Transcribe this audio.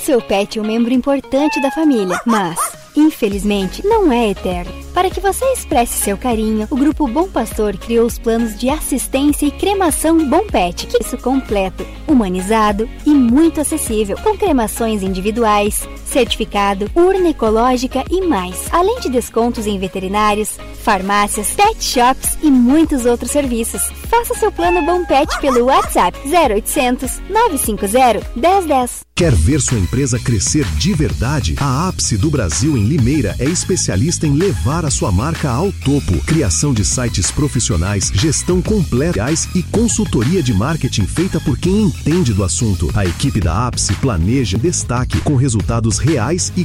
seu pet é um membro importante da família, mas, infelizmente, não é eterno. Para que você expresse seu carinho, o Grupo Bom Pastor criou os planos de assistência e cremação Bom Pet, que é isso completo, humanizado e muito acessível, com cremações individuais, certificado, urna ecológica e mais, além de descontos em veterinários, farmácias, pet shops e muitos outros serviços. Faça seu plano Bom Pet pelo WhatsApp 0800 950 1010. Quer ver sua empresa crescer de verdade? A Ápice do Brasil em Limeira é especialista em levar a sua marca ao topo. Criação de sites profissionais, gestão completa e consultoria de marketing feita por quem entende do assunto. A equipe da Ápice planeja destaque com resultados reais e